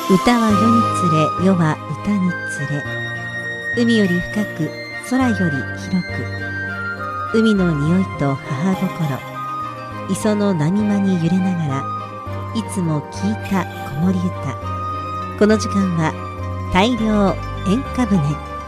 歌は世につれ、世は歌につれ。海より深く、空より広く。海の匂いと母心。磯の波間に揺れながら、いつも聞いた子守歌。この時間は大漁演歌船。